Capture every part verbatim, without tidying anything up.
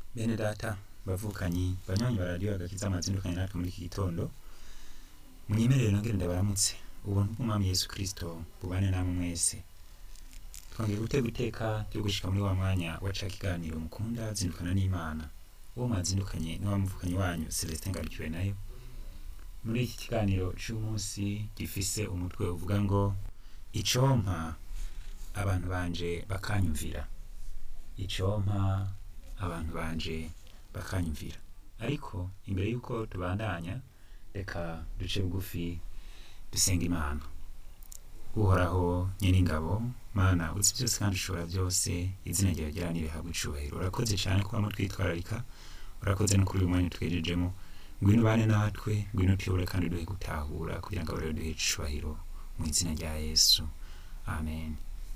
Bene data bavukanyi banywanyi ba radio agakiza amazindukanye natwe muri iki gitondo, munyemerere nongere ndabaramutse ubuntu bw'umwami Yesu Kristo bubane namwe mwese. Twongeye gutega iteka ryo gushika muri wa mwanya wa ca kiganiro mukunda zindukana n'Imana, uwo mwazindukanye n'abamuvukanyi wanyu Celestin Ngarukiwe nayo. Muri iki kiganiro c'umunsi gifise umutwe uvuga ngo icompa abantu banje bakanyumvira, icompa abantu banje bakanyumvira. Ariko imbere yuko tubandanya, reka duce bugufi dusenga Imana. Uhoraho nyene ingabo, Mana uzi byose kandi ushobora byose, izina ryawe ryeranire habwe icubahiro. Urakoze cane kuba mutwitwararika, urakoze no kuri uyu mwanya twejejemo. Ngwino bane natwe, ngwino tuyobore kandi duhe gutahura kugira ngo rero duhe icubahiro mu izina rya Yesu, amen.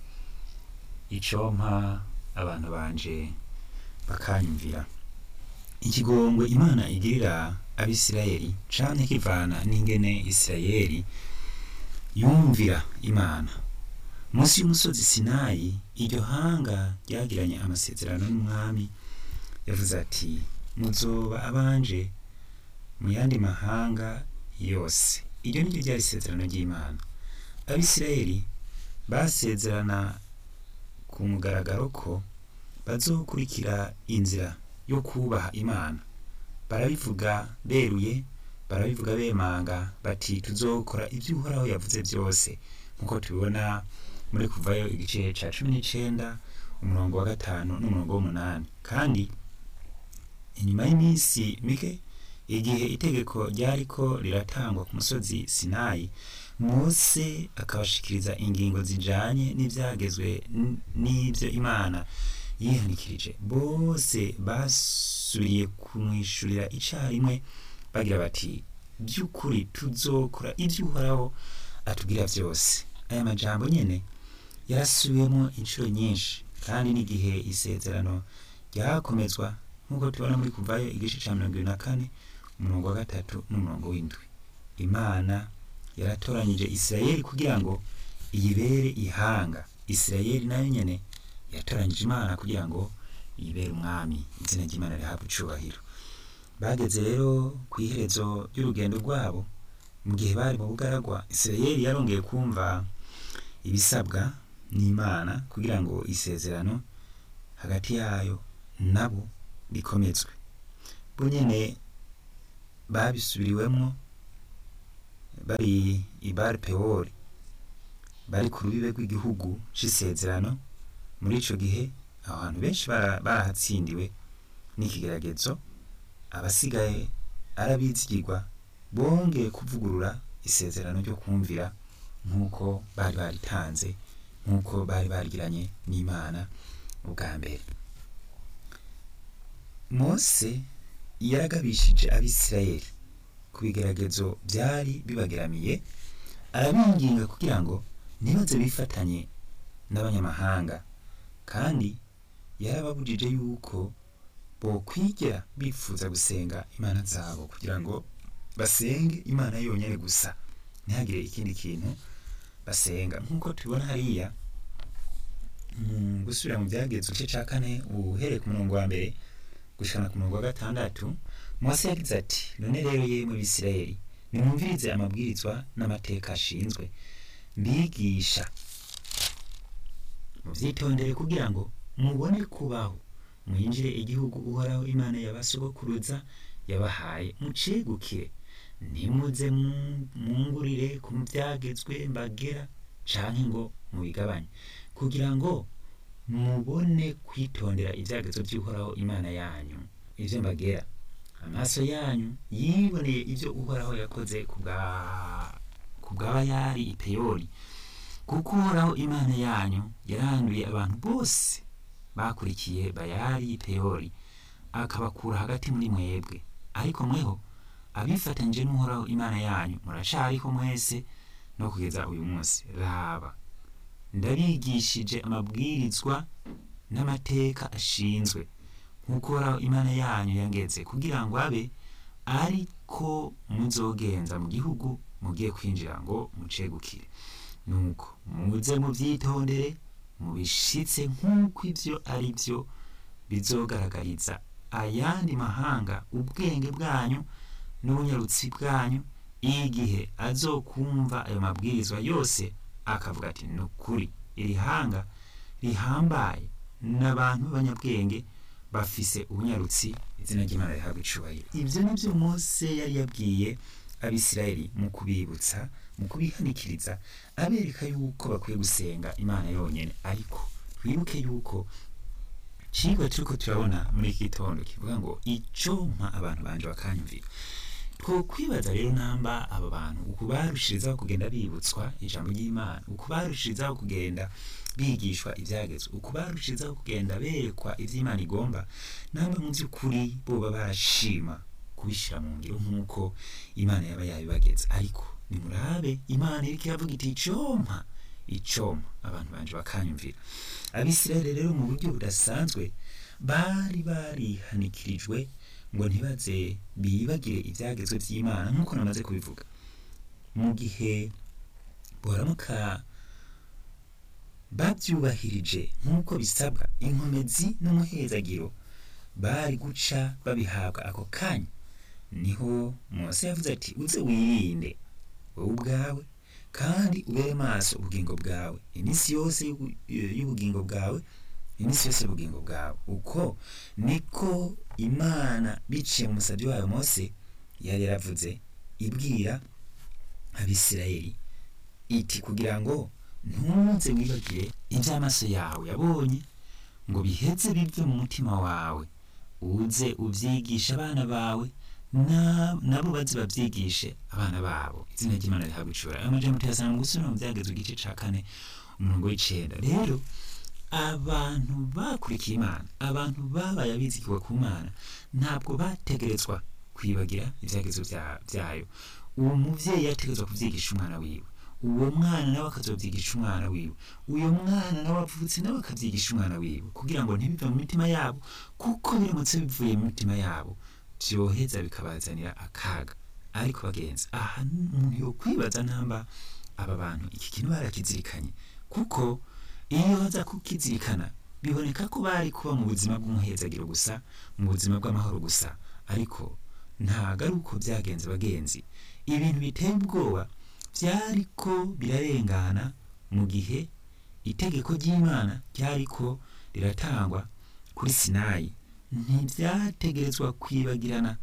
Icompa abantu banje bakanyumvira. Ikigongwe Imana igirira Abisirayeli canke kivana n'ingene Isirayeli yumvira Imana. Musi y'umusozi Sinayi, iryo hanga ryagiranye amasezerano n'umwami, yavuze ati muzoba abanje mu yandi mahanga yose. Iryo niryo ryari isezerano ry'Imana. Abisirayeli basezerana ku mugaragaro ko bazokurikira inzira yo kubaha Imana. Barabivuga beruye, barabivuga bemanga bati tuzokora ibyo Uhoraho yavuze byose, nkuko tubibona muri Kuvayo igice ca cumi n'icenda umurongo wa gatanu n'umurongo w'umunani. Kandi inyuma y'iminsi mike, igihe itegeko ryariko riratangwa ku musozi Sinayi, Mose akabashikiriza ingingo zijanye n'ivyagezwe n'ivyo Imana yihanikirije. Bose basubiye kumwishurira icarimwe bagira bati by'ukuri tuzokora ivyo Uhoraho atubwira vyose. Aya majambo nyene yarasubiyemo inshuro nyinshi, kandi n'igihe isezerano ryakomezwa nk'uko tubona muri Kuvayo igice ca mirongo ibiri na kane umurongo wa gatatu n'umurongo w'indwi. Imana yaratoranyije Isirayeli kugira ngo iyibere ihanga. Isirayeli nayo nyene yatoranyije Imana kugira ngo iyibere umwami. Izina ry'Imana rihabwe icubahiro. Bageze rero kw'iherezo ry'urugendo rwabo, mu gihe bari mu bugaragwa, Isirayeli yarongeye kumva ibisabwa n'Imana kugira ngo isezerano hagati yayo nabo rikomezwe. Bo nyene babisubiriwemwo bari i Bari Pewori, bari ku rubibe rw'igihugu c'isezerano. Muri ico gihe abantu benshi barahatsindiwe n'ikigeragezo. Abasigaye arabizigirwa bongeye kuvugurura isezerano ryo kumvira nk'uko bari baritanze, nk'uko bari barigiranye n'Imana ubwa mbere. Mose yaragabishije Abisirayeli ku bigeragezo byari bibageramiye, arabinginga kugira ngo ntibaze bifatanye n'abanyamahanga, kandi yarababujije yuko bokwigera bifuza gusenga imana zabo, kugira ngo basenge Imana yonyene gusa, ntihagire ikindi kintu basenga. Nk'uko tubibona hariya mu gusubira mu Vyagezwe igice ca kane uhereye ku murongo wa mbere gushikana ku murongo wa gatandatu, Mose yagize ati none rero yemwe Bisirayeli, nimwumvirize amabwirizwa n'amateka ashinzwe mbigisha, muvyitondere kugira ngo mubone kubaho, mwinjire igihugu Uhoraho Imana y'abasogokuruza yabahaye, mucegukire. Ntimuze mungurire ku vyagezwe mbagera canke ngo mubigabanye, kugira ngo mubone kwitondera ivyagezwe vy'Uhoraho Imana yanyu, ivyo mbagera. Amaso yanyu yiboneye ivyo Uhoraho yakoze ku bw'Abayari i Peyori, kuko Uhoraho Imana yanyu yaranduye abantu bose bakurikiye Bayali i Peyori, akabakura hagati muri mwebwe. Ariko mweho abifatanyije n'Uhoraho Imana yanyu muracariho mwese no kugeza uyu munsi. Raba, ndabigishije amabwirizwa n'amateka ashinzwe nk'uko Uhoraho Imana yanyu yangeze, kugira ngo abe ariko muzogenza mu gihugu mugiye kwinjira ngo mucegukire. Nuko muze muvyitondere mubishitse nk'uko ivyo ari vyo bizogaragariza ayandi mahanga ubwenge bwanyu n'ubunyarutsi bwanyu, igihe azokumva ayo mabwirizwa yose akavuga ati ni ukuri iri hanga rihambaye n'abantu b'abanyabwenge bafise ubunyarutsi, izina ry'Imana rihabwa icubahiro. Ivyo nivyo Mose yari yabwiye Abisirayeli mu kubibutsa, mu kubihanikiriza, abereka yuko bakwiye gusenga Imana yonyene. Ariko twibuke yuko cigwa turiko turabona muri iki gitondo kivuga ngo icompa abantu banje bakanyumvira. Two kwibaza rero namba aba bantu uko barushirizaho kugenda bibutswa ijambo ry'Imana, uko barushirizaho kugenda bigishwa ivyagezwe, uko barushirizaho kugenda berekwa ivy'Imana igomba, namba mu vy'ukuri boba barashima kubishira mu ngiro nk'uko Imana yaba yabibageza. Ariko nimurabe Imana iriko iravuga iti icompa icompa abantu banje bakanyumvira. Abisirayeli rero mu buryo budasanzwe bari barihanikirijwe ngo ntibaze bibagire ivyagezwe vy'Imana nk'uko namaze kubivuga. Mu gihe boramuka bavyubahirije nk'uko bisabwa, inkomezi n'umuhezagiro bari guca babihabwa ako kanya. Niho Mose yavuze ati uze wirinde wowe ubwawe kandi ubere maso ubugingo bwawe iminsi yose y'ubugingo bwawe iminsi yose y'ubugingo bwawe. Uko niko Imana biciye mu musavyi wayo Mose yari yaravuze ibwira Abisirayeli iti kugira ngo ntuze wibagire ivy'amaso yawe yabonye ngo biheze bive mu mutima wawe, uze uvyigisha abana bawe na nabo bazi bavyigishe abana babo, izina ry'Imana rihabwa icubahiro. Ayo majambo tuyasanga mu gusubira mu vyagezwe igice ca kane umurongo w'icenda. Rero abantu bakurikiye Imana, abantu babaye abizigirwa ku Mana, ntabwo bategerezwa kwibagira ivyagezwe vyayo. Uwo muvyeyi yategerezwa kuvyigisha umwana wiwe, uwo mwana nawe akazovyigisha umwana wiwe, uyo mwana nawe avutse nawe akavyigisha umwana wiwe, kugira ngo ntibive mu mitima yabo, kuko biramutse bivuye mu mitima yabo vyoheza bikabazanira akaga. Ariko bagenzi, aha umuntu yokwibaza namba aba bantu iki kintu barakizirikanye, kuko iyo baza kukizirikana biboneka ko bari kuba mu buzima bw'umuhezagiro gusa, mu buzima bw'amahoro gusa. Ariko ntago ari uko vyagenze bagenzi. Ibintu biteye ubwoba vyariko birarengana mu gihe itegeko ry'Imana ryariko riratangwa kuri Sinayi. Ntivyategerezwa kwibagirana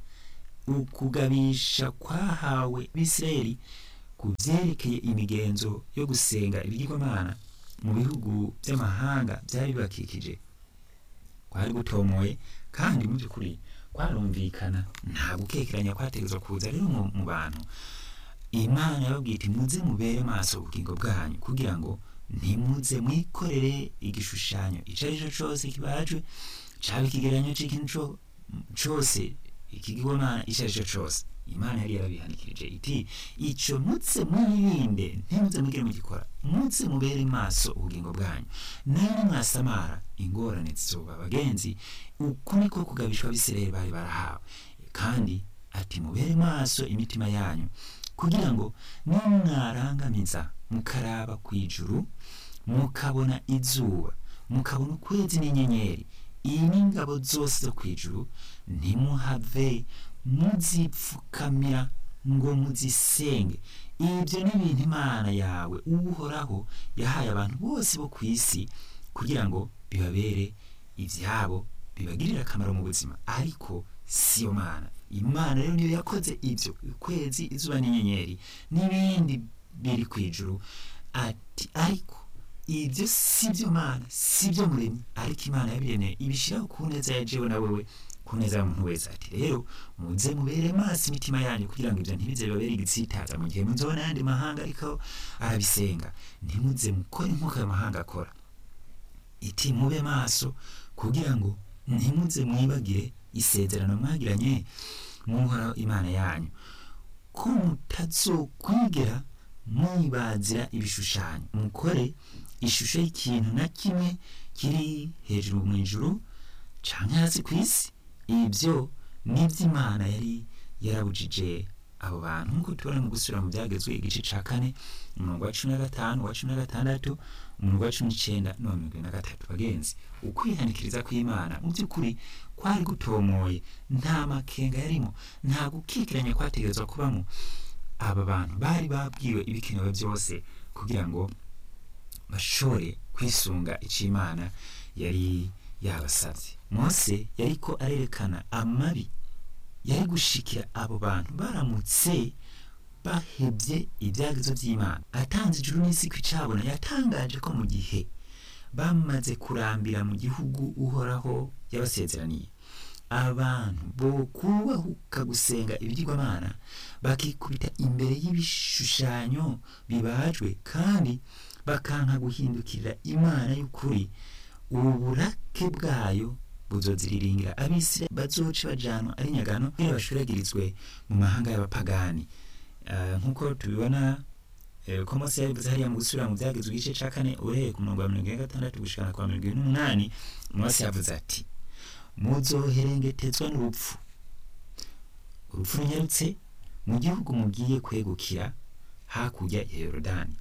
ukugabisha kwahawe Bisirayeli ku vyerekeye imigenzo yo gusenga ibigirwamana mu bihugu vy'amahanga vyari bibakikije. Kwari gutomoye kandi mu by'ukuri kwarumvikana, nta gukekeranya kwategerezwa kuza rero mu bantu. Imana yababwiye iti muze mubere maso ubugingo bwanyu kugira ngo ntimuze mwikorere igishushanyo ico arico cose kibajwe, caba ikigereranyo c'ikintu cose ikigirwamana ico arico cose. Imana yari yarabihanikirije iti ico muze mwirinde, ntimuze mwigere mugikora, muze mubere maso ubugingo bwanyu, nayo mwasamara ingorane zizoba bagenzi. Uko niko kugabishwa Abisirayeli bari barahawe. Kandi ati mubere maso imitima yanyu kugira ngo nimwarangamiza mukaraba kw'ijuru, mukabona izuba, mukabona ukwezi n'inyenyeri, iyi n'ingabo zose zo kw'ijuru, ntimuhave muzipfukamira ngo muzisenge. Ibyo ni ibintu Imana yawe Uhoraho yahaye abantu bose bo kw'isi kugira ngo bibabere ivyabo, bibagirira akamaro mu buzima. Ariko siyo Mana. Imana rero niyo yakoze ivyo, ukwezi, izuba n'inyenyeri n'ibindi biri kw'ijuru. Ati ariko ivyo sivyo Mana, sivyo Muremyi, ariko Imana yabiremeye ibishiraho ku neza ya jewe na wewe, ku neza y'umuntu wese. Ati rero muze mubere maso imitima yanyu kugira ngo ivyo ntibize bibabere igitsitaza mu gihe muzobona ayandi mahanga ariko arabisenga. Ntimuze mukore nk'uko ayo mahanga akora. Iti mube maso kugira ngo ntimuze mwibagire isezerano mwagiranye n'Uhoraho Imana yanyu, ko mutazokwigera mwibazira ibishushanyo, mukore ishusho y'ikintu na kimwe kiri hejuru mu ijuru canke hasi kw'isi. Ibyo nivyo Imana yari yarabujije abo bantu nk'uko tubona mu gusubira mu byagezwe igice ca kane umurongo wa cumi na gatanu wa cumi na gatandatu umurongo wa cumi n'icenda n'uwa mirongo ine na gatatu. bagenzi, ukwihanikiriza kw'Imana mu by'ukuri kwari gutomoye, nta makenga yarimo, nta gukikiranya kwategerezwa kubamo. aba bantu bari babwiwe ibikenewe byose kugira ngo bashobore kwisunga icyo Imana yari yabasabye. Mose yariko arerekana amabi yari gushikira abo bantu baramutse bahebye ibyagezo by'Imana. Atanze ijuru n'isi kwicabona, yatangaje ko mu gihe bamaze kurambira mu gihugu uhoraho yabasezeraniye, abantu bo kubahuka gusenga ibigirwamana, bakikubita imbere y'ibishushanyo bibajwe kandi bakanka guhindukirira Imana y'ukuri, uburake bwayo buzoziriringira abisirayeli bazoce bajanwa ari nyagano kugira bashuragirizwe mu mahanga y'abapagani. Uh, nk'uko tubibona uh, ko Mose yabivuze hariya mu gusubira mu byagezwe igice ca kane uhereye ku murongo wa mirongo ine na gatandatu gushikana kwa mirongo ine n'umunani. Mose yavuze ati, muzoherengetezwa n'urupfu, urupfu runyarutse mu gihugu mugiye kwegukira hakurya ya Yorodani.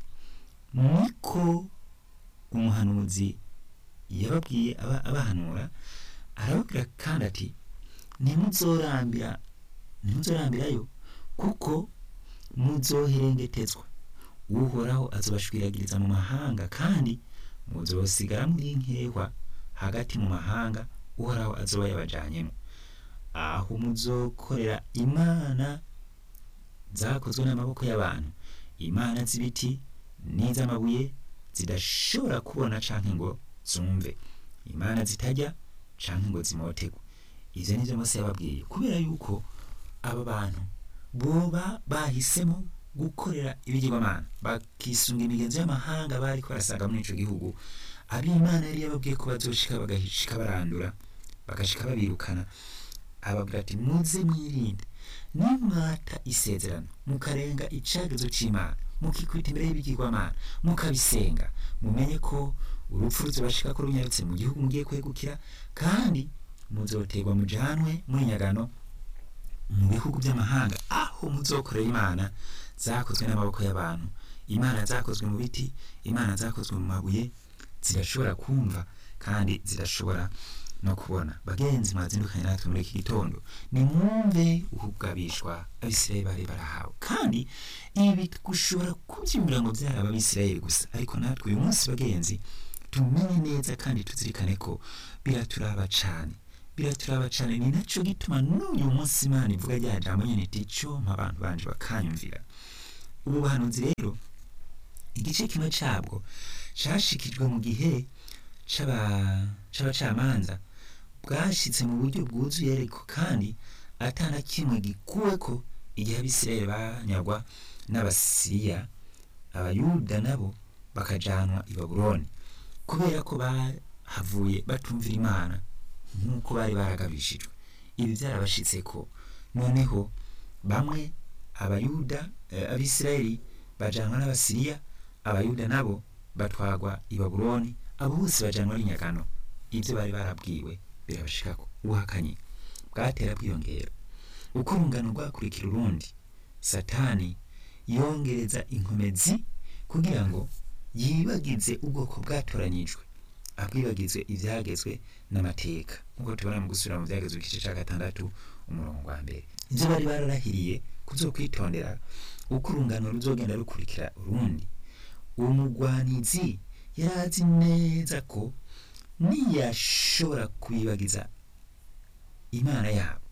Niko umuhanuzi yababwiye aba abahanura, arababwira kandi ati, ntimuzorambira ntimuzorambirayo kuko muzoherengetezwa, uhoraho azobashwiragiriza mu mahanga kandi muzosigara muri nkehwa hagati mu mahanga uhoraho azoba yabajanyemo. aho muzokorera imana zakozwe n'amaboko y'abantu, imana z'ibiti n'iz'amabuye zidashobora kubona canke ngo zumve, imana zitajya canke ngo zimotegwe. Ivyo nivyo Mose yababwiye kubera yuko aba bantu boba bahisemo gukorera ibigirwamana, bakisunga imigenzo y'amahanga bari ko barasaga muri ico gihugu. Ab'Imana yari yababwiye ko bazoshika bagashika barandura, bagashika babirukana. Ababwira ati, muze mwirinde, nimwata isezerano mukarenga icagezo c'Imana, mukikwita imbere y'ibigirwamana mukabisenga, mumenye ko urupfu ruzobashika ko runyarutse mu gihugu mugiye kwegukira, kandi muzoterwa mujanwe muri nyagano mu bihugu by'amahanga, aho muzokorera imana zakozwe n'amaboko y'abantu, imana zakozwe mu biti, imana zakozwe mu mabuye, zirashobora kumva kandi zirashobora no kubona. Bagenzi, mwazindukanye natwe muri iki gitondo, nimwumve ukugabishwa abisirayeli bari barahawe, kandi ibi gushobora kubyumvira ngo byari abisirayeli gusa, ariko natwe uyu munsi bagenzi tumenye neza kandi tuzirikane ko biraturaba cane, biraturaba cane. Ni naco gituma n'uyu munsi Imana ivuga rya jambo nyene iti, compa abantu banje bakanyumvira. Ubu buhanuzi rero igice kimwe cabwo cashikijwe mu gihe c'abacamanza, bwashitse mu buryo bwuzuye ariko kandi atana kimwe gikuweko igihe abisirayeli banyagwa n'abasiriya, abayuda nabo bakajanwa i Babuloni kubera ko bahavuye batumvira Imana nk'uko bari baragabishijwe. Ibi byarabashitseko, noneho bamwe abayuda eh, abisirayeli bajanwa n'abasiriya, abayuda nabo batwagwa i Babuloni, abo bose bajanwa ari nyagano. Ibyo bari barabwiwe birabashikako. Ubuhakanyi bwatera bwiyongera, uko urungano rwakurikira urundi, Satani yongereza inkomezi kugira ngo yibagize ubwoko bwatoranyijwe, abwibagize ivyagezwe n'amateka, nk'uko tubona mu gusubira mu vyagezwe igice ca gatandatu umurongo wa mbere. Ivyo bari bararahiriye kuzokwitondera uko urungano ruzogenda rukurikira urundi. Umugwanizi yarazi neza ko niyashobora kubibagiza Imana yabo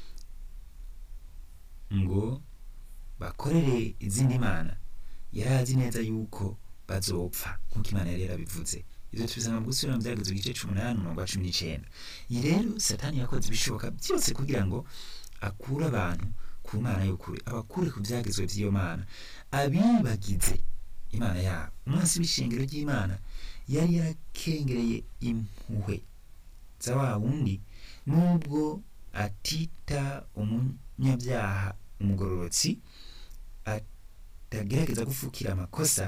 ngo bakorere izindi mana, yarazi neza yuko bazopfa nk'uko Imana yari yarabivuze. Ivyo tubisanga mu gusubira mu vyagezwe igice c'umunani umurongo wa cumi n'icenda. Iyi rero Satani yakoze ibishoboka byose kugira ngo akure abantu ku Mana y'ukuri, abakure ku vyagezwe vy'iyo Mana, abibagize Imana yabo. Umunsi w'ishengero ry'Imana yari yarakengereye impuhwe za wa wundi, nubwo atita umunyabyaha umugororotsi, atagerageza gufukira amakosa,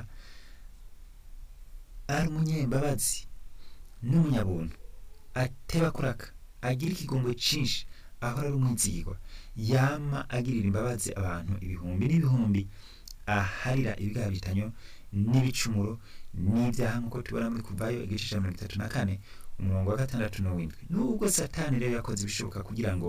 ari umunyembabazi n'umunyabuntu, ateba kuraka, agira ikigongwe cinshi, ahora ari umwizigwa, yama agirira imbabazi abantu ibihumbi n'ibihumbi, aharira ibigaha bitanyo n'ibicumuro n'ibyaha nk'uko tubona muri Kuvayo igice cya mirongo itatu na kane umurongo wa gatandatu n'uw'indwi. Nubwo Satani rero yakoze ibishoboka kugira ngo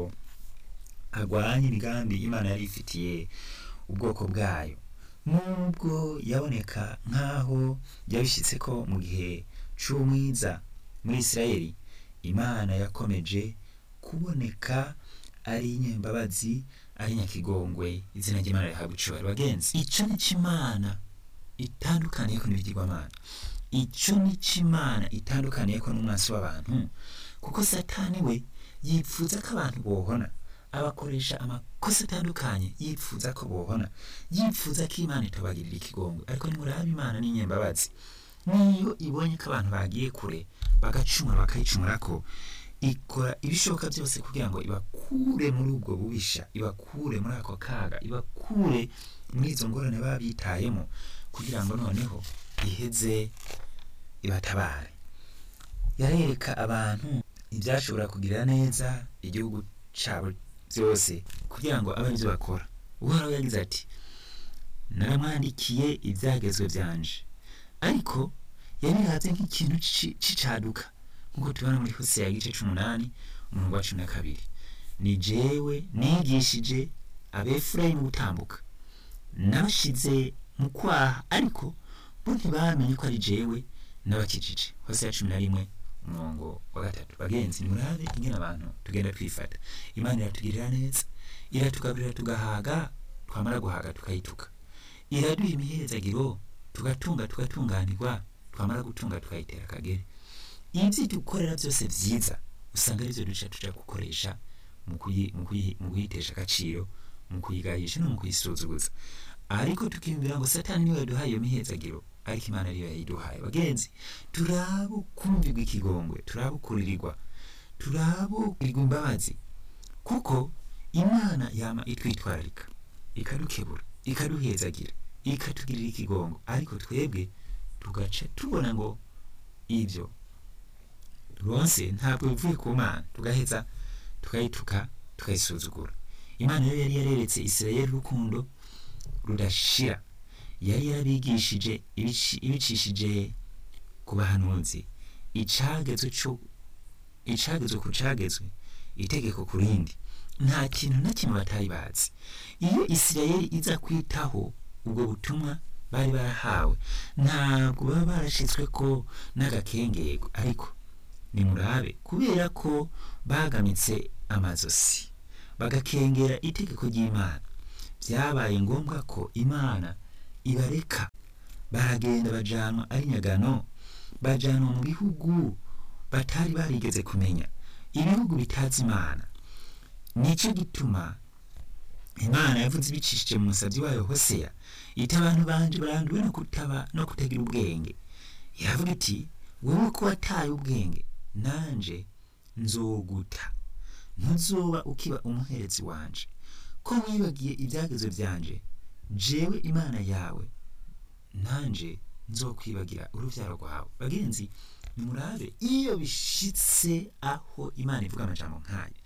agwanye imigambi Imana yari ifitiye ubwoko bwayo, nubwo yaboneka nk'aho yabishyitse ko mu gihe c'umwiza muri Isirayeli, Imana yakomeje kuboneka ari inyembabazi, ari nyakigongwe, izina ry'Imana rihabwa icubahiro. Bagenzi, ico ni c'Imana itandukaniye ko n'ibigirwamana, ico ni c'Imana itandukaniye ko n'umwansi w'abantu, kuko Satani we yipfuza ko abantu bohona, abakoresha amakosa atandukanye yipfuza ko bohona, yipfuza ko Imana itobagirira ikigongwe. Ariko nimurabe Imana n'inyembabazi, niyo ibonye ko abantu bagiye kure bagacumura bakayicumurako, ikora ibishoboka byose kugira ngo ibakure muri ubwo bubisha, ibakure muri ako kaga, ibakure muri izo ngorane baba bitayemo, kugira ngo noneho iheze ibatabare. Yarereka abantu ibyashobora kugirira neza igihugu cyabo byose kugira ngo abe aribyo bakora. Uhoraho yagize ati, naramwandikiye ibyagezwe byanje, ariko yabihatse nk'ikintu c'icaduka, nk'uko tubona muri Hosea igice c'umunani umurongo wa cumi na kabiri. Ni jewe nigishije Abefurayimu gutambuka, nabashize mu kwaha, ariko bo ntibamenye ko ari jewe nabakijije. Hosea cumi na rimwe umurongo wa gatatu. Bagenzi, nimurabe ingene abantu tugenda twifata. Imana iratugirira neza, iratugaburira tugahaga, twamara guhaga tukayituka, iraduha imihezagiro tugatunga tugatunganirwa, twamara gutunga tukayitera akagere. Ibyo dukorera byose vyiza usanga arivyo duca tuja gukoresha mu kuyitesha agaciro, mu kuyigahisha no mu kuyisuzuguza. Ariko tukiyumvira ngo Satani niwe yaduhaye iyo mihezagiro, ariko Imana ariyo yayiduhaye. Bagenzi, turabo kumvirwa ikigongwe, turabo kuririrwa, turabo kugirirwa imbabazi, kuko Imana yama itwitwararika, ikadukebura, ikaduhezagira, ikatugirira ikigongo, ariko twebwe tugaca tubona ngo ivyo ronse ntabwo bivuye ku Mana, tugaheza tukayituka tukayisuzugura. Imana yo yari yareretse Isirayeli urukundo rudashira, yari yarabigishije ibicishije ku bahanuzi, icagezwe cyo icagezwe ku cagezwe, itegeko ku rindi, nta kintu na kimwe batari bazi. Iyo Isirayeli iza kwitaho ubwo butumwa bari barahawe, ntabwo baba barashitswe ko n'agakengego. Ariko nimurabe, kubera ko bagamitse amazosi bagakengera itegeko ry'Imana, byabaye ngombwa ko Imana ibareka, baragenda bajanwa ari nyagano, bajanwa mu bihugu batari barigeze kumenya, ibihugu bitazi Imana. Nico gituma Imana yavuze ibicishije mu musavyi wayo Hosea, ita abantu banje baranduwe no kutaba no kutagira ubwenge. Yavuga iti, wowe ko wataye ubwenge, nanje nzoguta, ntuzoba ukiba umuherezi wanje. Ko wibagiye ibyagezwe byanje, jewe Imana yawe, nanje nzokwibagira uruvyaro rwawe. Bagenzi, nimurabe, iyo bishitse aho Imana ivuga amajambo nk'aya,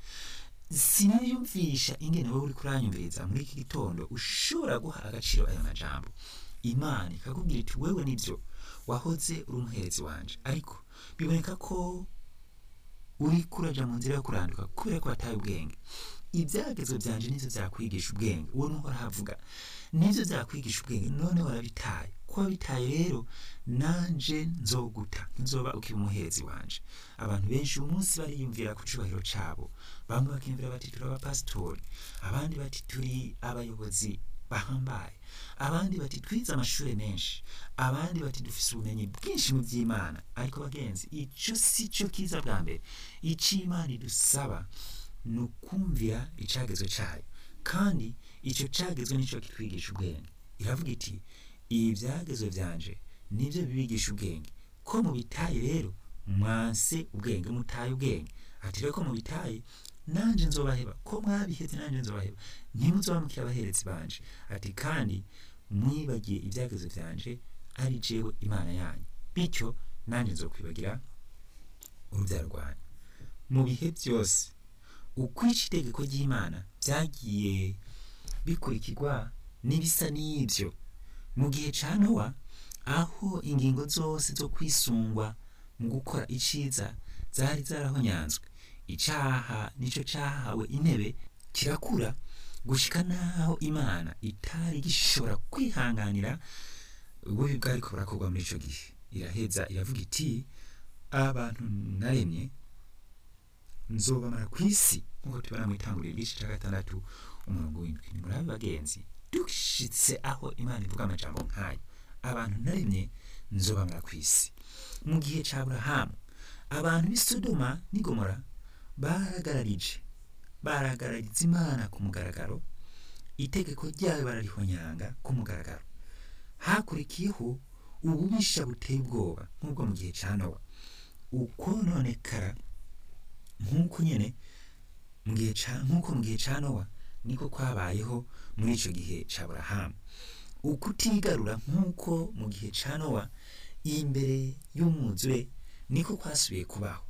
siniyumvisha ingene wowe uri kuranyumviriza muri iki gitondo ushobora guha agaciro aya majambo. Imana ikakubwira iti, wewe nivyo wahoze uri umuherezi wanje, ariko biboneka ko uri kuraja mu nzira yo kuranduka kubera ko wataye ubwenge. Ibyagezwe byanje nivyo vyakwigisha ubwenge, uwo nuko aravuga, nivyo vyakwigisha ubwenge, none warabitaye. Ko wabitaye rero, nanje nzoguta, nzoba ukiba umuherezi wanje. Abantu benshi umunsi bariyumvira ku cubahiro cabo, bamwe bakiyumvira bati turi abapasitori, abandi bati turi abayobozi bahambaye, abandi bati twize amashure menshi, abandi bati dufise ubumenyi bwinshi mu by'Imana. Ariko bagenzi, ico si cyo kiza bwa mbere. Ico Imana idusaba nukumvira icagezwe cayo, kandi ico cagezwe nico kitwigisha ubwenge. Iravuga iti, ibyagezwe byanje nivyo bibigisha ubwenge. Ko mu bitaye rero, mwanse ubwenge, mutaye ubwenge. Ati rero ko mu bitaye, nanje nzobaheba. Ko mwabiheze, nanje nzobaheba, ntimuzoba mukiri abaherezi banje. Ati kandi mwibagiye ibyagezwe byanje, ari jewe Imana yanyu, bityo nanje nzokwibagira urubyaro rwanyu. Mu bihe byose ukwica itegeko ry'Imana byagiye bikurikirwa n'ibisa n'ibyo mu gihe ca Nowa, aho ingingo zose zo kwisungwa mu gukora iciza zari zarahonyanzwe. Icaha nico cahawe intebe kirakura gushika naho Imana itari gishobora kwihanganira ububi bwariko burakorwa muri ico gihe. Iraheza iravuga iti, abantu naremye nzobamara kw'isi, nk'uko tubona mu Itanguriro igice ca gatandatu umurongo w'indwi. Ni murabe bagenzi, dushitse aho Imana ivuga amajambo nk'ayo, abantu naremye nzobamara kw'isi. Mu gihe ca Aburahamu, abantu b'i Sodoma n'i Gomora baragararije baragarariza Imana ku mugaragaro, itegeko ryayo bararihonyanga ku mugaragaro. Hakurikiyeho ububisha buteye ubwoba nk'ubwo mu gihe ca Nowa. Ukononekara nk'uko nyene mu gihe ca nk'uko mu gihe ca Nowa niko kwabayeho muri ico gihe ca Aburahamu. Ukutigarura nk'uko mu gihe ca Nowa imbere y'umwuzure niko kwasubiye kubaho.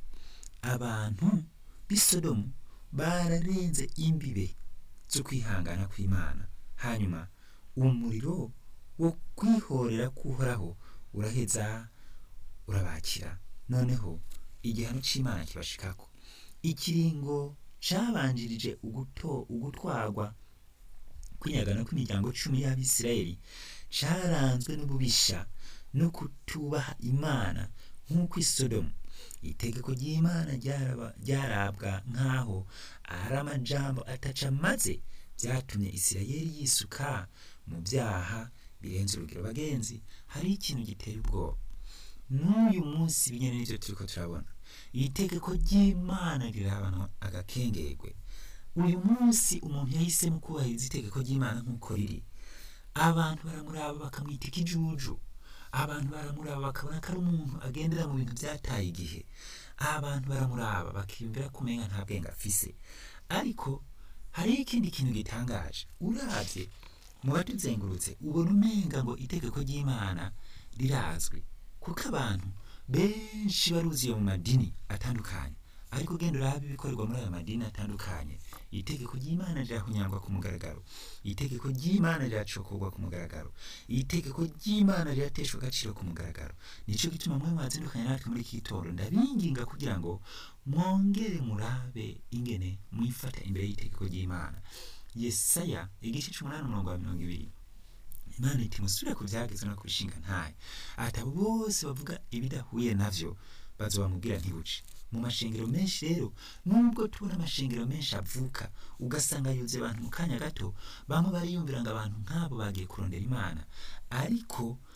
Abantu b'i Sodomu bararenze imbibe zo kwihangana kw'Imana, hanyuma umuriro wo kwihorera kuhoraho uraheza urabakira. Noneho igihano c'Imana kibashikako. Ikiringo cabanjirije uguto ugutwarwa kwinyagana kw'imiryango cumi y'Abisirayeli caranzwe n'ububisha no kutubaha Imana nk'uko i Sodomu. Itegeko ry'Imana ryarabwa nk'aho ari amajambo ataca maze byatumye Isirayeli yisuka mu byaha birenze urugero. Bagenzi, hari ikintu giteye ubwoba n'uyu munsi binyene n'ivyo turiko turabona. Itegeko ry'Imana rirabana agakengerwe. Uyu munsi umuntu yahisemo kubahiriza itegeko ry'Imana nk'uko riri, abantu baramuraba bakamwita ikijuju, abantu baramuraba bakabona ko ari umuntu agendera mu bintu vyataye igihe, abantu baramuraba bakiyumvira kumenga nta bwenge afise. Ariko hari ikindi kintu gitangaje, uravye mu batuzengurutse ubona umenga ngo itegeko ry'Imana rirazwi, kuko abantu benshi baruziye mu madini atandukanye. Ariko genda urabe ibikorerwa muri aya madini atandukanye, itegeko ry'Imana rirahonyangwa ku mugaragaro, itegeko ry'Imana riracokorwa ku mugaragaro, itegeko ry'Imana rirateshwa agaciro ku mugaragaro. Nico gituma mwe mwazindukanye natwe muri iki gitondo, ndabinginga kugira ngo mwongere murabe ingene mwifata imbere y'itegeko ry'Imana. Yesaya igice c'umunani umurongo wa mirongo ibiri, Imana iti musubire ku vyagezwe no kubishinga ntahe, ati abo bose bavuga ibidahuye navyo bazobamubwira ntibuce. Mu mashengero menshi rero, nubwo tubona amashengero menshi avuka ugasanga yuze abantu mu kanya gato, bamwe bariyumvira ngo abantu nk'abo bagiye kurondera Imana, ariko